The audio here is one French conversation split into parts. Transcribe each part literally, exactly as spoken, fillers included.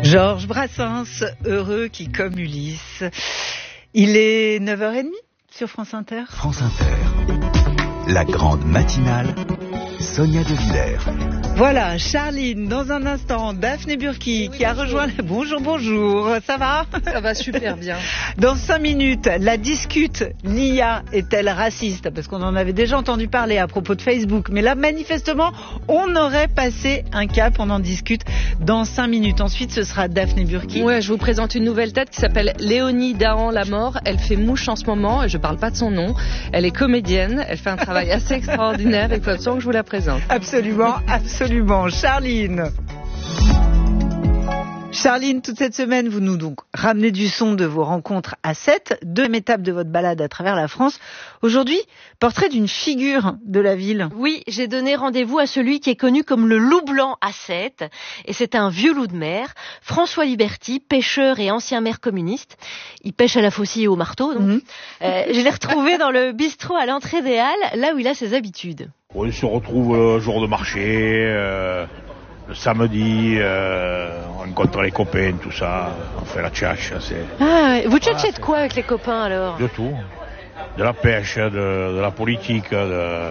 Georges Brassens, heureux qui comme Ulysse. Il est neuf heures trente sur France Inter. France Inter, la grande matinale, Sonia De Villers. Voilà, Charline, dans un instant, Daphné Burki qui a rejoint... Bonjour, bonjour, ça va ? Ça va super bien. Dans cinq minutes, la discute, l'I A est-elle raciste ? Parce qu'on en avait déjà entendu parler à propos de Facebook. Mais là, manifestement, on aurait passé un cap, on en discute dans cinq minutes. Ensuite, ce sera Daphné Burki. Ouais, je vous présente une nouvelle tête qui s'appelle Léonie Dahan-Lamort. Elle fait mouche en ce moment, et je parle pas de son nom. Elle est comédienne, elle fait un travail assez extraordinaire, et il faut absolument que je vous la présente. Absolument, absolument. Charline. Charline, toute cette semaine, vous nous donc ramenez du son de vos rencontres à sept, deuxième étape de votre balade à travers la France. Aujourd'hui, portrait d'une figure de la ville. Oui, j'ai donné rendez-vous à celui qui est connu comme le loup blanc à Sète. Et c'est un vieux loup de mer, François Liberty, pêcheur et ancien maire communiste. Il pêche à la faucille et au marteau. Donc. Mmh. Euh, je l'ai retrouvé dans le bistrot à l'entrée des Halles, là où il a ses habitudes. On se retrouve le jour de marché, euh, le samedi, euh, on rencontre les copains, tout ça, on fait la tchatche. C'est... Ah, vous tchatchez de quoi avec les copains alors ? De tout, de la pêche, de, de la politique, de...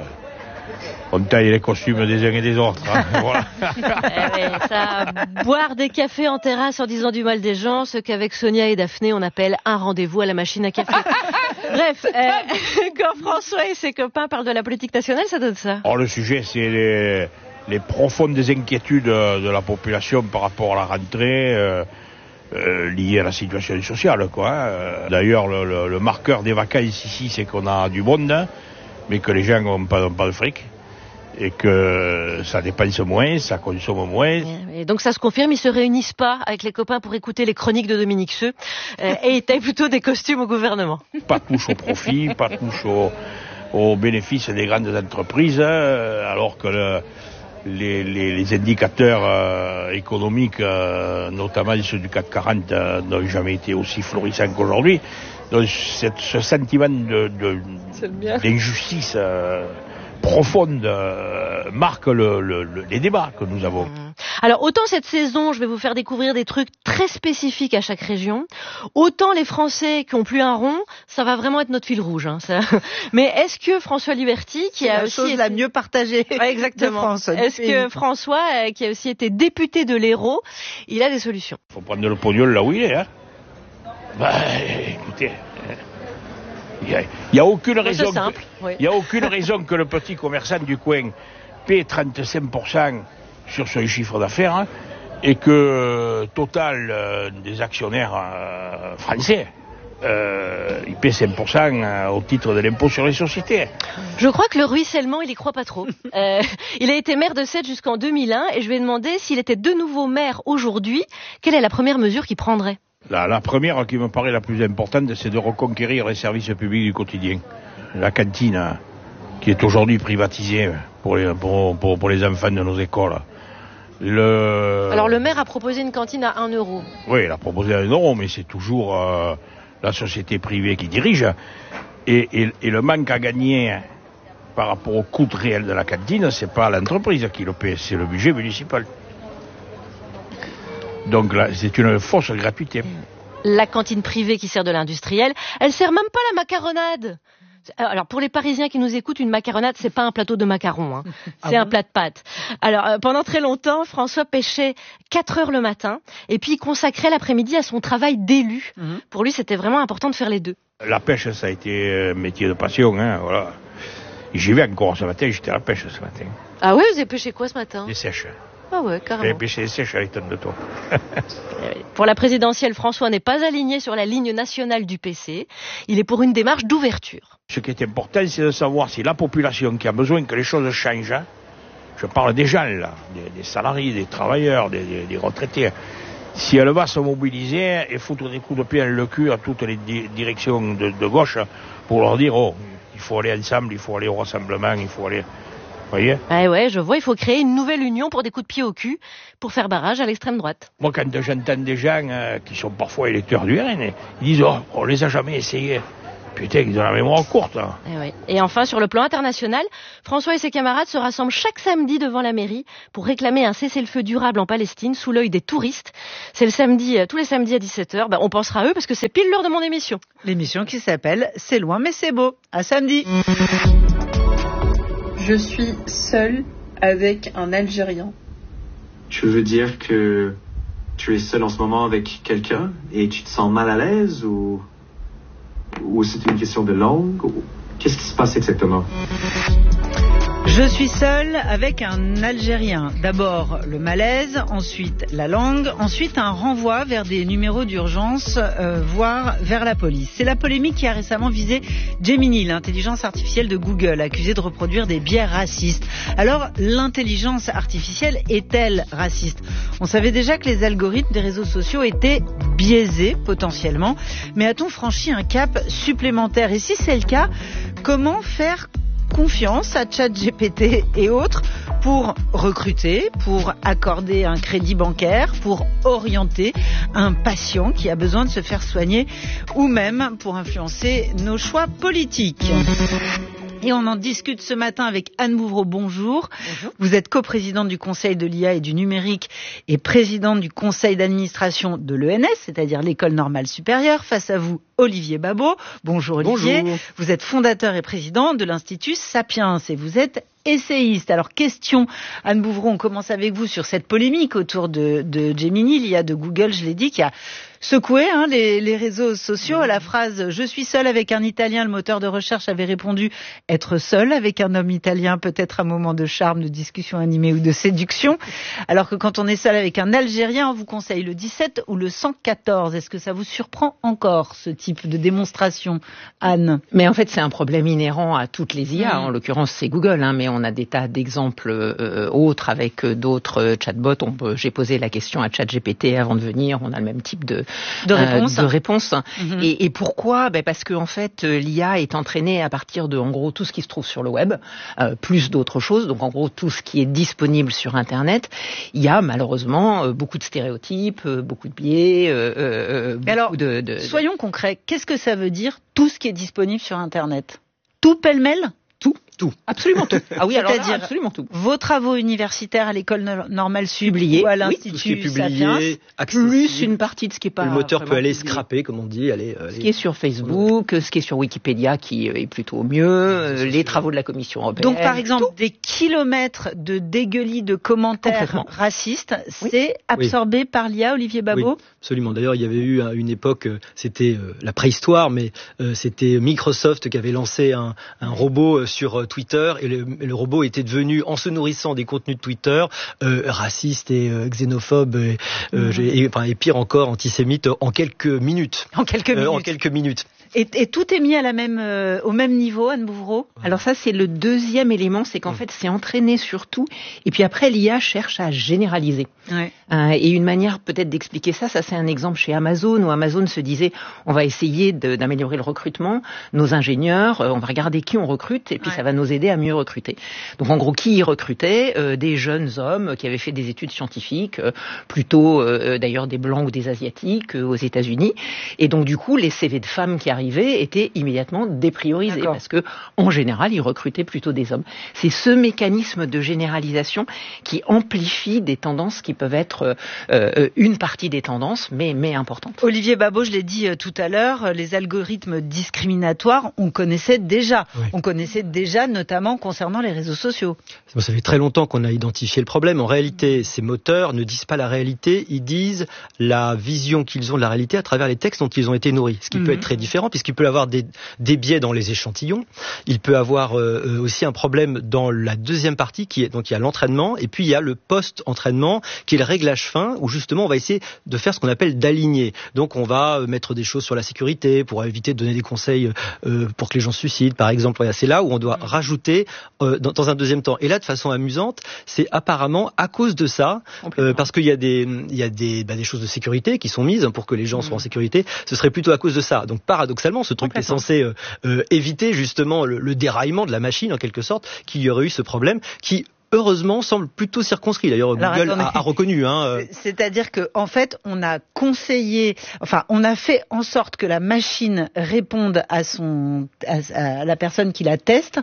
on taille les costumes des uns et des autres. Hein, voilà. eh ouais, ça, boire des cafés en terrasse en disant du mal des gens, ce qu'avec Sonia et Daphné on appelle un rendez-vous à la machine à café. Bref, euh, quand François et ses copains parlent de la politique nationale, ça donne ça. Alors, le sujet, c'est les, les profondes inquiétudes de la population par rapport à la rentrée euh, euh, liée à la situation sociale, quoi. Euh, d'ailleurs, le, le, le marqueur des vacances ici, c'est qu'on a du monde, hein, mais que les gens n'ont pas, pas de fric. Et que ça dépense moins, ça consomme moins. Et donc ça se confirme, ils se réunissent pas avec les copains pour écouter les chroniques de Dominique Seux, euh, et ils taillent plutôt des costumes au gouvernement. Pas touche au profit, pas touche au, aux bénéfices des grandes entreprises, euh, alors que le, les, les, les indicateurs euh, économiques, euh, notamment ceux du C A C quarante, euh, n'ont jamais été aussi florissants qu'aujourd'hui. Donc cette, ce sentiment de, de, d'injustice euh, profonde euh, marque le, le, le, les débats que nous avons. Alors autant cette saison, je vais vous faire découvrir des trucs très spécifiques à chaque région, autant les Français qui ont plus un rond, ça va vraiment être notre fil rouge. Hein, ça. Mais est-ce que François Liberty, qui c'est a la aussi chose été... la mieux partagée ouais, exactement. de France, est-ce que François, euh, qui a aussi été député de l'Hérault, il a des solutions? Il faut prendre le pognon là où il est. Hein. Bah, écoutez... Il n'y a, y a aucune raison, simple, que, oui. y a aucune raison que le petit commerçant du coin paie trente-cinq pour cent sur son chiffre d'affaires, hein, et que euh, Total, euh, des actionnaires euh, français, euh, il paie cinq pour cent euh, au titre de l'impôt sur les sociétés. Je crois que le ruissellement, il y croit pas trop. euh, il a été maire de Sète jusqu'en deux mille un, et je lui ai demandé s'il était de nouveau maire aujourd'hui, quelle est la première mesure qu'il prendrait ? La, la première qui me paraît la plus importante, c'est de reconquérir les services publics du quotidien. La cantine, qui est aujourd'hui privatisée pour les, pour, pour, pour les enfants de nos écoles. Le... Alors le maire a proposé une cantine à un euro. Oui, il a proposé un euro, mais c'est toujours euh, la société privée qui dirige. Et, et, et le manque à gagner par rapport au coût réel de la cantine, c'est pas l'entreprise qui le paie, c'est le budget municipal. Donc là, c'est une fausse gratuité. La cantine privée qui sert de l'industriel, elle sert même pas la macaronade. Alors pour les Parisiens qui nous écoutent, une macaronade, c'est pas un plateau de macarons, hein. C'est ah un bon plat de pâtes. Alors euh, pendant très longtemps, François pêchait quatre heures le matin, et puis il consacrait l'après-midi à son travail d'élu. Mm-hmm. Pour lui, c'était vraiment important de faire les deux. La pêche, ça a été un métier de passion, hein, voilà. J'y vais encore ce matin, j'étais à la pêche ce matin. Ah oui, vous avez pêché quoi ce matin ? Des sèches. Ah ouais, carrément. J'ai pêché des sèches à l'étonne de toi. Pour la présidentielle, François n'est pas aligné sur la ligne nationale du P C. Il est pour une démarche d'ouverture. Ce qui est important, c'est de savoir si la population qui a besoin que les choses changent, hein, je parle des gens là, des, des salariés, des travailleurs, des, des, des retraités, si elle va se mobiliser et foutre des coups de pied dans le cul à toutes les di- directions de, de gauche pour leur dire, oh, il faut aller ensemble, il faut aller au rassemblement, il faut aller... Voyez ? Ah ouais, je vois, il faut créer une nouvelle union pour des coups de pied au cul, pour faire barrage à l'extrême droite. Moi, quand j'entends des gens euh, qui sont parfois électeurs du R N, ils disent, oh, on les a jamais essayés. Putain, ils ont la mémoire courte. Hein. Et, oui. Et enfin, sur le plan international, François et ses camarades se rassemblent chaque samedi devant la mairie pour réclamer un cessez-le-feu durable en Palestine sous l'œil des touristes. C'est le samedi, tous les samedis à dix-sept heures. Ben, on pensera à eux parce que c'est pile l'heure de mon émission. L'émission qui s'appelle C'est loin mais c'est beau. À samedi. Je suis seule avec un Algérien. Tu veux dire que tu es seule en ce moment avec quelqu'un et tu te sens mal à l'aise ou... ou c'est une question de langue ou... Qu'est-ce qui se passe exactement? Je suis seule avec un Algérien. D'abord le malaise, ensuite la langue, ensuite un renvoi vers des numéros d'urgence, euh, voire vers la police. C'est la polémique qui a récemment visé Gemini, l'intelligence artificielle de Google, accusée de reproduire des biais racistes. Alors, l'intelligence artificielle est-elle raciste? On savait déjà que les algorithmes des réseaux sociaux étaient biaisés, potentiellement, mais a-t-on franchi un cap supplémentaire? Et si c'est le cas, comment faire confiance à ChatGPT et autres pour recruter, pour accorder un crédit bancaire, pour orienter un patient qui a besoin de se faire soigner ou même pour influencer nos choix politiques. Et on en discute ce matin avec Anne Bouvreau. Bonjour. Bonjour. Vous êtes coprésidente du Conseil de l'I A et du numérique et présidente du conseil d'administration de l'E N S, c'est-à-dire l'École normale supérieure. Face à vous, Olivier Babot. Bonjour Olivier. Bonjour. Vous êtes fondateur et président de l'Institut Sapiens et vous êtes essayiste. Alors, question, Anne Bouvreau, on commence avec vous sur cette polémique autour de, de Gemini, l'I A de Google, je l'ai dit, qui a secoué hein, les, les réseaux sociaux. À la phrase « Je suis seul avec un Italien », le moteur de recherche avait répondu « Être seul avec un homme italien, peut-être un moment de charme, de discussion animée ou de séduction ». Alors que quand on est seul avec un Algérien, on vous conseille le dix-sept ou le cent quatorze. Est-ce que ça vous surprend encore, ce type de démonstration, Anne? Mais en fait, c'est un problème inhérent à toutes les I A. Mmh. En l'occurrence, c'est Google, hein, mais on a des tas d'exemples euh, autres avec euh, d'autres euh, chatbots. On peut, j'ai posé la question à ChatGPT avant de venir. On a le même type de, de réponse. Euh, de réponse. Mm-hmm. Et, et pourquoi? Ben parce que en fait, l'I A est entraînée à partir de, en gros, tout ce qui se trouve sur le web, euh, plus d'autres choses. Donc, en gros, tout ce qui est disponible sur Internet. Il y a malheureusement euh, beaucoup de stéréotypes, euh, beaucoup de biais. Euh, euh, beaucoup alors, de, de, soyons de... concrets. Qu'est-ce que ça veut dire tout ce qui est disponible sur Internet? Tout pêle-mêle? Tout, tout, absolument tout. Ah oui, alors c'est-à-dire là, absolument tout. Vos travaux universitaires à l'école normale publiés ou à l'Institut oui, tout ce qui est publié, Sapiens, plus une partie de ce qui est pas. Le moteur peut aller scraper, comme on dit, aller. Ce qui est sur Facebook, ouais. Ce qui est sur Wikipédia, qui est plutôt mieux, les travaux de la Commission européenne. Donc, par exemple, tout. Des kilomètres de dégueulis de commentaires racistes, oui. C'est absorbé oui. par l'I A, Olivier Babot. Oui, absolument. D'ailleurs, il y avait eu à une époque, c'était la préhistoire, mais c'était Microsoft qui avait lancé un, un robot sur Twitter et le, le robot était devenu, en se nourrissant des contenus de Twitter, euh, raciste et euh, xénophobe et, euh, mmh. et, enfin, et pire encore antisémite en quelques minutes. En quelques minutes. Euh, en quelques minutes. Et, et tout est mis à la même, euh, au même niveau, Anne Bouvreau. Alors ça, c'est le deuxième élément, c'est qu'en mmh. fait, c'est entraîné sur tout. Et puis après, l'I A cherche à généraliser. Ouais. Euh, et une manière peut-être d'expliquer ça, ça c'est un exemple chez Amazon, où Amazon se disait, on va essayer de, d'améliorer le recrutement, nos ingénieurs, euh, on va regarder qui on recrute, et puis ouais. ça va nous aider à mieux recruter. Donc en gros, qui y recrutait? euh, Des jeunes hommes qui avaient fait des études scientifiques, euh, plutôt euh, d'ailleurs des blancs ou des asiatiques euh, aux États-Unis. Et donc du coup, les C V de femmes qui arrivaient étaient immédiatement dépriorisés, D'accord. parce que en général, ils recrutaient plutôt des hommes. C'est ce mécanisme de généralisation qui amplifie des tendances qui peuvent être euh, une partie des tendances, mais, mais importantes. Olivier Babot, je l'ai dit tout à l'heure, les algorithmes discriminatoires, on connaissait déjà. Oui. On connaissait déjà, notamment concernant les réseaux sociaux. Ça fait très longtemps qu'on a identifié le problème. En réalité, ces moteurs ne disent pas la réalité, ils disent la vision qu'ils ont de la réalité à travers les textes dont ils ont été nourris. Ce qui mmh. peut être très différent, puisqu'il peut avoir des, des biais dans les échantillons. Il peut avoir euh, aussi un problème dans la deuxième partie, qui est, donc il y a l'entraînement, et puis il y a le post-entraînement, qui est le réglage fin, où justement on va essayer de faire ce qu'on appelle d'aligner. Donc on va mettre des choses sur la sécurité, pour éviter de donner des conseils euh, pour que les gens se suicident, par exemple. Voilà, c'est là où on doit rajouter euh, dans, dans un deuxième temps. Et là, de façon amusante, c'est apparemment à cause de ça, euh, parce qu'il y a des, il y a des, bah, des choses de sécurité qui sont mises pour que les gens mmh. soient en sécurité. Ce serait plutôt à cause de ça. Donc paradoxalement, ce truc est censé euh, euh, éviter justement le, le déraillement de la machine en quelque sorte, qu'il y aurait eu ce problème qui heureusement, semble plutôt circonscrit. D'ailleurs, Alors, Google a, a reconnu. Hein. C'est-à-dire que, en fait, on a conseillé, enfin, on a fait en sorte que la machine réponde à son, à, à la personne qui la teste,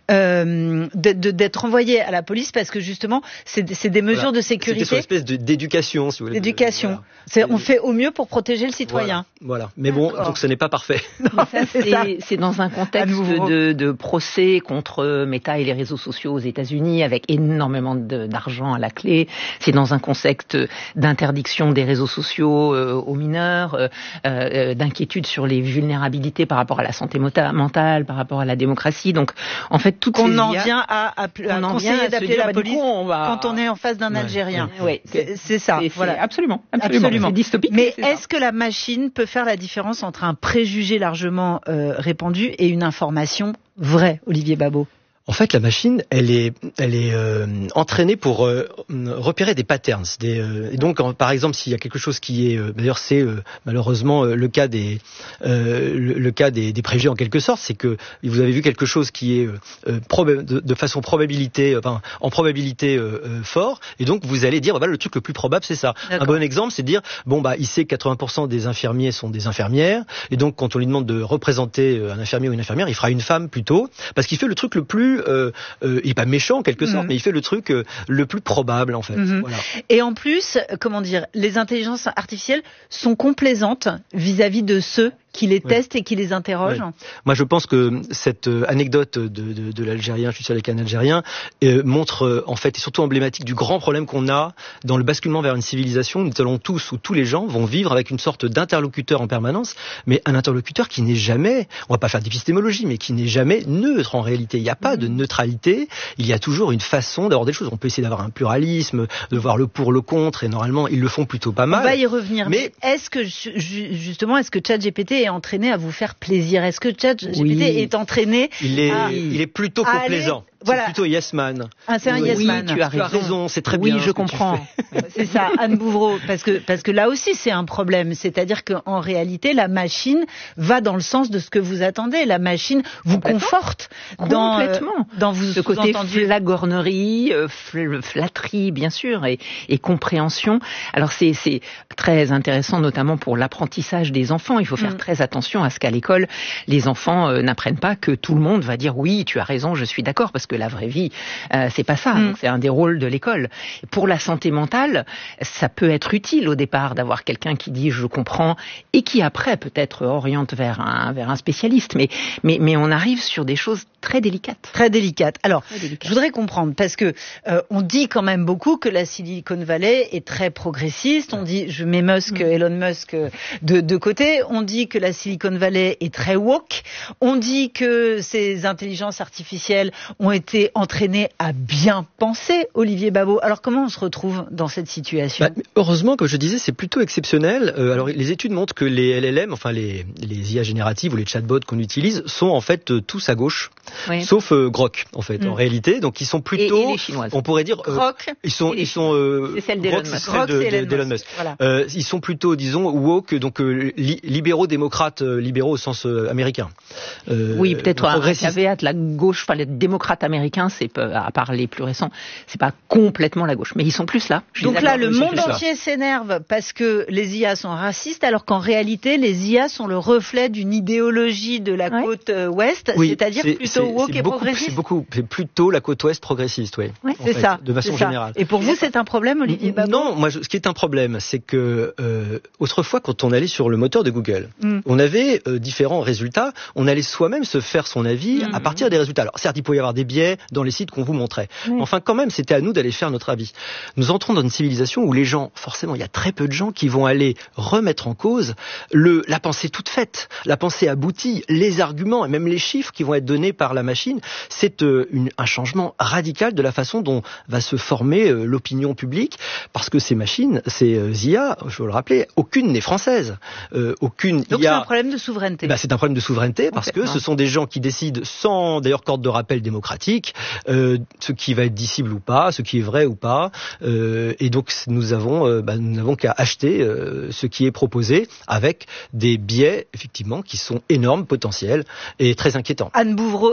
euh, de, de, d'être envoyée à la police parce que justement, c'est, c'est des mesures voilà. de sécurité. C'était sur une espèce de, d'éducation, si vous voulez. D'éducation. Voilà. C'est, on fait au mieux pour protéger le citoyen. Voilà. voilà. Mais bon, D'accord. donc ce n'est pas parfait. Non, ça, c'est, ça. c'est dans un contexte de, de procès contre Meta et les réseaux sociaux aux États-Unis avec énormément de, d'argent à la clé. C'est dans un contexte d'interdiction des réseaux sociaux euh, aux mineurs, euh, euh, d'inquiétude sur les vulnérabilités par rapport à la santé mota- mentale, par rapport à la démocratie. Donc, en fait, toutes qu'on ces en I A, vient à, à, à conseiller à d'appeler dire, la bah, police coup, on va... quand on est en face d'un ouais. Algérien. Ouais. Ouais. C'est, c'est ça. C'est, voilà. C'est absolument, absolument. absolument. C'est dystopique. Mais c'est est-ce ça. que la machine peut faire la différence entre un préjugé largement euh, répandu et une information vraie, Olivier Babot ? En fait, la machine, elle est, elle est euh, entraînée pour euh, repérer des patterns. Des, euh, et donc, en, par exemple, s'il y a quelque chose qui est, euh, d'ailleurs, c'est euh, malheureusement euh, le cas des, euh, le, le cas des, des préjugés en quelque sorte, c'est que vous avez vu quelque chose qui est euh, proba- de, de façon probabilité, enfin, en probabilité euh, euh, fort, et donc vous allez dire, bah, voilà, le truc le plus probable, c'est ça. D'accord. Un bon exemple, c'est de dire, bon, bah, il sait que quatre-vingts pour cent des infirmiers sont des infirmières, et donc quand on lui demande de représenter un infirmier ou une infirmière, il fera une femme plutôt, parce qu'il fait le truc le plus Euh, euh, il est pas méchant en quelque sorte, mmh. mais il fait le truc euh, le plus probable en fait. Mmh. Voilà. Et en plus, comment dire, les intelligences artificielles sont complaisantes vis-à-vis de ceux qui les testent oui. et qui les interrogent. Oui. Moi, je pense que cette euh, anecdote de, de, de l'Algérien, je suis sûr avec un Algérien, euh, montre euh, en fait, est surtout emblématique du grand problème qu'on a dans le basculement vers une civilisation. Nous allons tous, ou tous les gens, vont vivre avec une sorte d'interlocuteur en permanence, mais un interlocuteur qui n'est jamais, on va pas faire d'épistémologie, mais qui n'est jamais neutre en réalité. Il n'y a pas mmh. de neutralité. Il y a toujours une façon d'avoir des choses. On peut essayer d'avoir un pluralisme, de voir le pour, le contre, et normalement, ils le font plutôt pas mal. On va y revenir. Mais, mais est-ce que, justement, est-ce que ChatGPT est entraîné à vous faire plaisir? Est-ce que ChatGPT oui. est entraîné il est, à... il est plutôt complaisant. Voilà. C'est plutôt yes man. Ah, c'est un oui, yes man. Oui, tu as raison, tu as raison c'est très oui, bien. Oui, je comprends. C'est ça, Anne Bouvreau, parce que parce que là aussi c'est un problème, c'est-à-dire qu'en réalité la machine va dans le sens de ce que vous attendez. La machine vous conforte dans complètement euh, dans vous ce côté flagornerie, euh, fl- flatterie bien sûr et, et compréhension. Alors c'est c'est très intéressant notamment pour l'apprentissage des enfants. Il faut faire mm. très attention à ce qu'à l'école les enfants euh, n'apprennent pas que tout le monde va dire oui, tu as raison, je suis d'accord, parce que la vraie vie, euh, c'est pas ça. Mmh. Donc c'est un des rôles de l'école. Pour la santé mentale, ça peut être utile au départ d'avoir quelqu'un qui dit je comprends et qui après peut-être oriente vers un vers un spécialiste. Mais mais mais on arrive sur des choses très délicates. Très délicates. Alors, très délicates. Je voudrais comprendre parce que euh, on dit quand même beaucoup que la Silicon Valley est très progressiste. On dit, je mets Musk, mmh. Elon Musk de de côté. On dit que la Silicon Valley est très woke. On dit que ces intelligences artificielles ont été entraînés à bien penser, Olivier Babot. Alors comment on se retrouve dans cette situation? bah, Heureusement, comme je disais, c'est plutôt exceptionnel. Euh, alors les études montrent que les L L M, enfin les, les I A génératives ou les chatbots qu'on utilise, sont en fait euh, tous à gauche, oui. sauf euh, Grok en fait, mm. en réalité. Donc ils sont plutôt, et, et les chinoises. on pourrait dire, euh, Grok. Ils sont, ils sont. Euh, c'est celle d'Elon Grok, Musk. Grok, c'est celle de, d'Elon Musk. Voilà. Euh, ils sont plutôt, disons, woke, donc euh, li- libéraux démocrates, euh, libéraux au sens euh, américain. Euh, oui, peut-être un caveat, la gauche, enfin les démocrates américains, c'est à part les plus récents, c'est pas complètement la gauche, mais ils sont plus là. Donc là, le monde entier s'énerve parce que les I A sont racistes, alors qu'en réalité, les I A sont le reflet d'une idéologie de la ouais. côte ouest, oui, c'est-à-dire c'est, plutôt c'est, woke c'est et beaucoup, progressiste. C'est beaucoup, c'est plutôt la côte ouest progressiste, oui. Ouais, c'est fait, ça, de façon c'est générale. Ça. Et pour vous, c'est un problème, Olivier Babot? Non, moi, je, ce qui est un problème, c'est que euh, autrefois, quand on allait sur le moteur de Google, mm. on avait euh, différents résultats. On allait soi-même se faire son avis mm. à partir des résultats. Alors certes, il pouvait y avoir des biais dans les sites qu'on vous montrait. Mm. Enfin, quand même, c'était à nous d'aller faire notre avis. Nous entrons dans une civilisation où les gens, forcément, il y a très peu de gens qui vont aller remettre en cause le, la pensée toute faite, la pensée aboutie, les arguments et même les chiffres qui vont être donnés par la machine. C'est euh, une, un changement radical de la façon dont va se former euh, l'opinion publique, parce que ces machines, ces euh, I A, je veux le rappeler, aucune n'est française. Euh, aucune Donc I A... c'est un problème de souveraineté. Ben, c'est un problème de souveraineté parce que ce sont des gens qui décident sans d'ailleurs corde de rappel démocratique, euh, ce qui va être dissible ou pas, ce qui est vrai ou pas, euh, et donc nous avons, euh, ben, nous n'avons qu'à acheter euh, ce qui est proposé avec des biais effectivement qui sont énormes, potentiels et très inquiétants. Anne Bouvreau,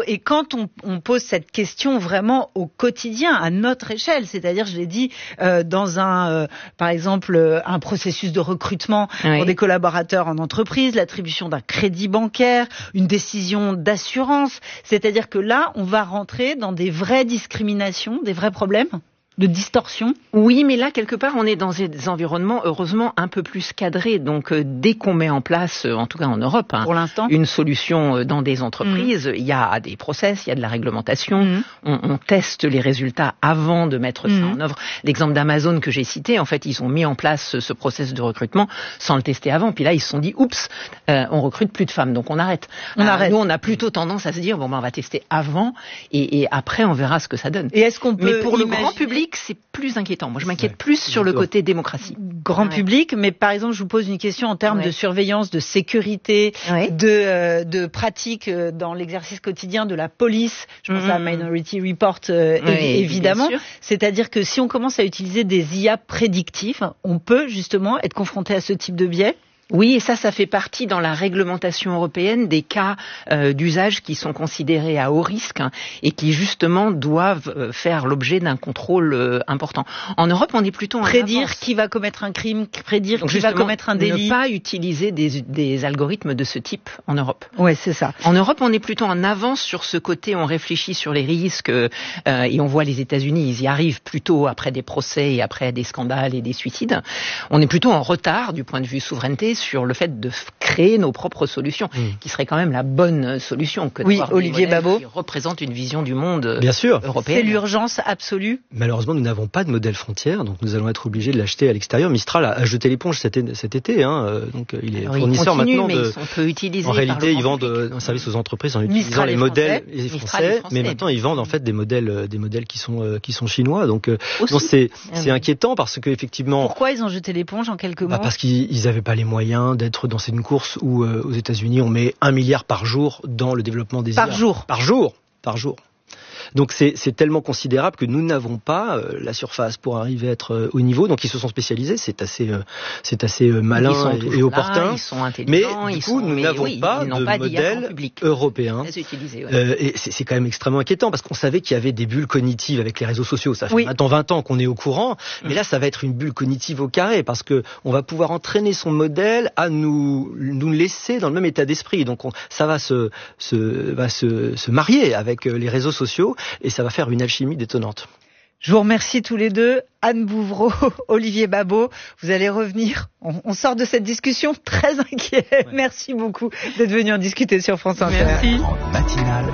et quand on, on pose cette question vraiment au quotidien, à notre échelle, c'est-à-dire, je l'ai dit, euh, dans un, euh, par exemple, un processus de recrutement oui. pour des collaborateurs en entreprise, l'attribution d'un crédit bancaire, une décision d'assurance, c'est-à-dire que là, on va rentrer dans des vraies discriminations, des vrais problèmes de distorsion. Oui, mais là, quelque part, on est dans des environnements, heureusement, un peu plus cadrés. Donc, euh, dès qu'on met en place, euh, en tout cas en Europe, hein, pour l'instant, une solution euh, dans des entreprises, mmh. il y a des process, il y a de la réglementation, mmh. on, on teste les résultats avant de mettre mmh. ça en œuvre. L'exemple d'Amazon que j'ai cité, en fait, ils ont mis en place ce process de recrutement sans le tester avant. Puis là, ils se sont dit, oups, euh, on recrute plus de femmes, donc on arrête. On euh, arrête. Nous, on a plutôt tendance à se dire, bon, ben, on va tester avant et, et après, on verra ce que ça donne. Et est-ce qu'on peut mais pour imaginer... le grand public, c'est plus inquiétant. Moi, je m'inquiète ouais, plus sur le côté démocratie. Grand ouais. public, mais par exemple, je vous pose une question en termes ouais. de surveillance, de sécurité, ouais. de, euh, de pratiques dans l'exercice quotidien de la police. Je pense mmh. à Minority Report, euh, ouais, évidemment. C'est-à-dire que si on commence à utiliser des I A prédictifs, on peut justement être confronté à ce type de biais. Oui, et ça, ça fait partie dans la réglementation européenne des cas euh, d'usage qui sont considérés à haut risque hein, et qui justement doivent euh, faire l'objet d'un contrôle euh, important. En Europe, on est plutôt en prédire avance. Qui va commettre un crime, prédire Donc qui va commettre un délit. Ne pas utiliser des, des algorithmes de ce type en Europe. Ouais, c'est ça. En Europe, on est plutôt en avance sur ce côté. On réfléchit sur les risques euh, et on voit les États-Unis, ils y arrivent plutôt après des procès et après des scandales et des suicides. On est plutôt en retard du point de vue souveraineté sur le fait de créer nos propres solutions, mmh. qui serait quand même la bonne solution que oui, Olivier Babot qui représente une vision du monde Bien sûr. européen. C'est l'urgence absolue. Malheureusement, nous n'avons pas de modèle frontière, donc nous allons être obligés de l'acheter à l'extérieur. Mistral a, a jeté l'éponge cet, cet été, hein, donc il est Alors, fournisseur il continue, maintenant. Mais de, on peut utiliser en réalité, ils vendent public. un service aux entreprises en Mistral utilisant les modèles français. français, français, français, mais maintenant ils vendent en fait des modèles, des modèles qui sont euh, qui sont chinois. Donc, euh, donc c'est c'est ah, inquiétant parce que effectivement. Pourquoi ils ont jeté l'éponge en quelques mots bah Parce qu'ils n'avaient pas les moyens d'être dans cette course où euh, aux États-Unis on met un milliard par jour dans le développement des par I A. jour par jour par jour. Donc c'est, c'est tellement considérable que nous n'avons pas euh, la surface pour arriver à être euh, au niveau. Donc ils se sont spécialisés, c'est assez, euh, c'est assez euh, malin et, et opportun. Là, ils sont intelligents, mais du ils coup, sont, nous mais n'avons oui, pas de pas modèle européen. Utilisé, ouais. euh, et c'est, c'est quand même extrêmement inquiétant parce qu'on savait qu'il y avait des bulles cognitives avec les réseaux sociaux. Ça fait oui. maintenant vingt ans qu'on est au courant, mmh. mais là ça va être une bulle cognitive au carré parce que on va pouvoir entraîner son modèle à nous nous laisser dans le même état d'esprit. Donc on, ça va se, se va se, se marier avec les réseaux sociaux et ça va faire une alchimie détonnante. Je vous remercie tous les deux, Anne Bouvreau, Olivier Babot. Vous allez revenir. On, on sort de cette discussion très inquiet. Ouais. Merci beaucoup d'être venu en discuter sur France Inter. Merci. Matinale.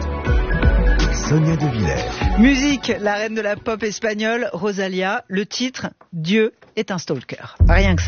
Sonia De Villers. Musique, la reine de la pop espagnole, Rosalía. Le titre, Dieu est un stalker. Rien que ça.